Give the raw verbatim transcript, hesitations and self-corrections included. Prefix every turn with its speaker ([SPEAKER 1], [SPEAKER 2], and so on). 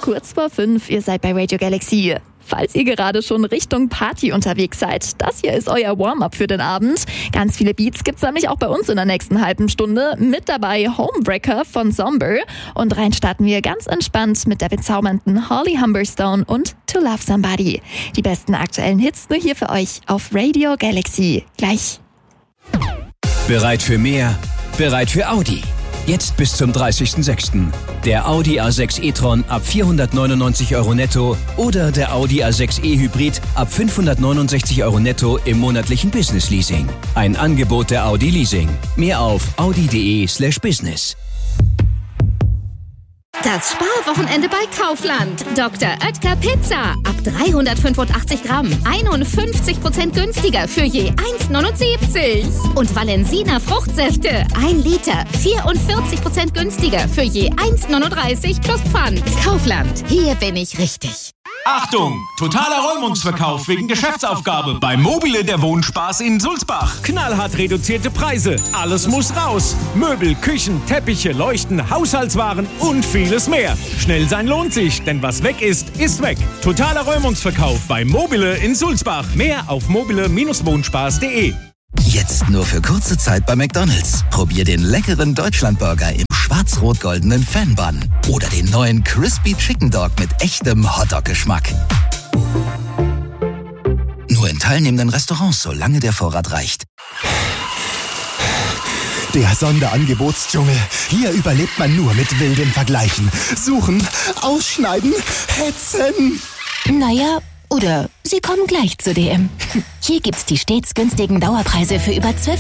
[SPEAKER 1] kurz vor fünf, ihr seid bei Radio Galaxy. Falls ihr gerade schon Richtung Party unterwegs seid, das hier ist euer Warm-up für den Abend. Ganz viele Beats gibt's nämlich auch bei uns in der nächsten halben Stunde. Mit dabei Homebreaker von Zomber. Und rein starten wir ganz entspannt mit der bezaubernden Holly Humberstone und To Love Somebody. Die besten aktuellen Hits nur hier für euch auf Radio Galaxy. Gleich.
[SPEAKER 2] Bereit für mehr? Bereit für Audi? Jetzt bis zum dreißigsten sechsten Der Audi A sechs e-tron ab vierhundertneunundneunzig Euro netto oder der Audi A sechs e-Hybrid ab fünfhundertneunundsechzig Euro netto im monatlichen Business Leasing. Ein Angebot der Audi Leasing. Mehr auf audi.de slash business.
[SPEAKER 3] Das Sparwochenende bei Kaufland. Doktor Oetker Pizza. Ab dreihundertfünfundachtzig Gramm. einundfünfzig Prozent günstiger für je eins neunundsiebzig. Und Valensina Fruchtsäfte. ein Liter. vierundvierzig Prozent günstiger für je eins neununddreißig plus Pfand. Kaufland. Hier bin ich richtig.
[SPEAKER 4] Achtung! Totaler Räumungsverkauf wegen Geschäftsaufgabe bei Mobile der Wohnspaß in Sulzbach.
[SPEAKER 5] Knallhart reduzierte Preise. Alles muss raus. Möbel, Küchen, Teppiche, Leuchten, Haushaltswaren und vieles mehr. Schnell sein lohnt sich, denn was weg ist, ist weg. Totaler Räumungsverkauf bei Mobile in Sulzbach. Mehr auf mobile Bindestrich wohnspaß punkt de.
[SPEAKER 6] Jetzt nur für kurze Zeit bei McDonald's. Probier den leckeren Deutschlandburger im schwarz-rot-goldenen Fan-Bun oder den neuen Crispy Chicken Dog mit echtem Hotdog-Geschmack. Nur in teilnehmenden Restaurants, solange der Vorrat reicht.
[SPEAKER 7] Der Sonderangebotsdschungel. Hier überlebt man nur mit wilden Vergleichen. Suchen, ausschneiden, hetzen.
[SPEAKER 8] Naja, oder Sie kommen gleich zu D M. Hier gibt's die stets günstigen Dauerpreise für über zwölf